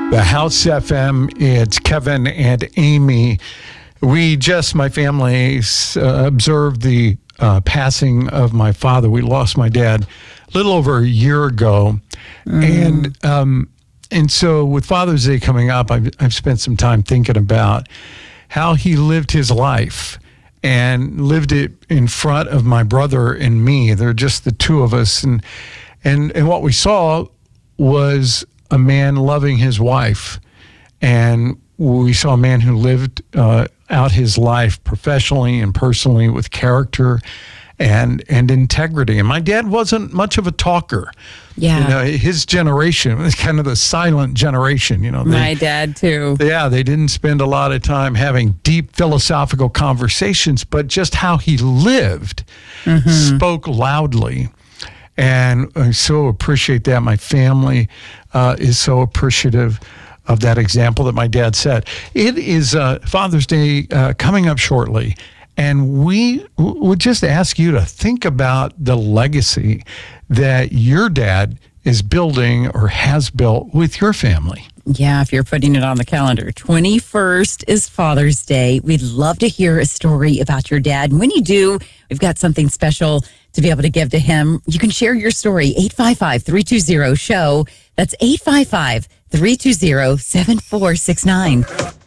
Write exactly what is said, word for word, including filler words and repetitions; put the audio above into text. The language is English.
The House F M, it's Kevin and Amy. We just, my family, uh, observed the uh, passing of my father. We lost my dad a little over a year ago. Mm. And um, and so with Father's Day coming up, I've, I've spent some time thinking about how he lived his life and lived it in front of my brother and me. They're just the two of us. And, and, and what we saw was a man loving his wife, and we saw a man who lived uh, out his life professionally and personally with character and and integrity. And my dad wasn't much of a talker. Yeah, you know, his generation was kind of the silent generation. You know, they, my dad too. Yeah, they didn't spend a lot of time having deep philosophical conversations, but just how he lived mm-hmm. spoke loudly. And I so appreciate that. My family uh, is so appreciative of that example that my dad set. It is uh, Father's Day uh, coming up shortly, and we w- would just ask you to think about the legacy that your dad is building or has built with your family. Yeah, if you're putting it on the calendar. twenty-first is Father's Day. We'd love to hear a story about your dad. And when you do, we've got something special to be able to give to him. You can share your story, eight five five, three two zero, S H O W. That's eight five five, three two zero, seven four six nine.